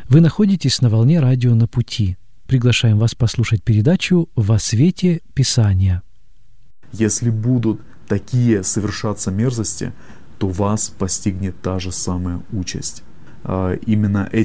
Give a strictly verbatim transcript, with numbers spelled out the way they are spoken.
Вы находитесь на волне радио «На пути». Приглашаем вас послушать передачу «Во свете Писания». Если будут такие совершаться мерзости, то вас постигнет та же самая участь. Именно